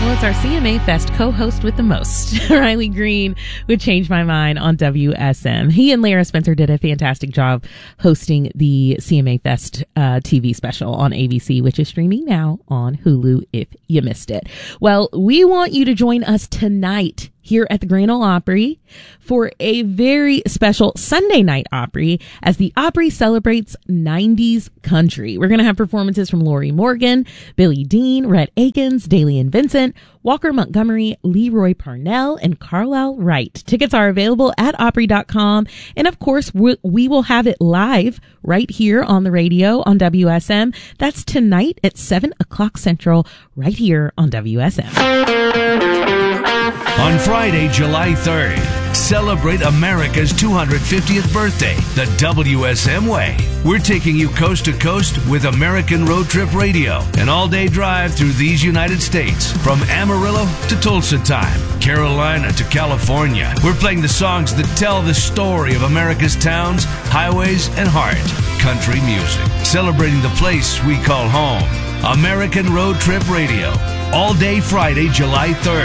Well, it's our CMA Fest co-host with the most. Riley Green would change my mind on WSM. He and Lara Spencer did a fantastic job hosting the CMA Fest TV special on ABC, which is streaming now on Hulu if you missed it. Well, we want you to join us tonight here at the Grand Ole Opry for a very special Sunday night Opry as the Opry celebrates 90s country. We're going to have performances from Lori Morgan, Billy Dean, Rhett Akins, Dailey and Vincent, Walker Montgomery, Leroy Parnell, and Carlisle Wright. Tickets are available at Opry.com. And of course, we will have it live right here on the radio on WSM. That's tonight at 7 o'clock Central right here on WSM. On Friday, July 3rd, celebrate America's 250th birthday the WSM way. We're taking you coast to coast with American Road Trip Radio, an all-day drive through these United States, from Amarillo to Tulsa time, Carolina to California. We're playing the songs that tell the story of America's towns, highways, and heart. Country music, celebrating the place we call home. American Road Trip Radio, all day Friday, July 3rd.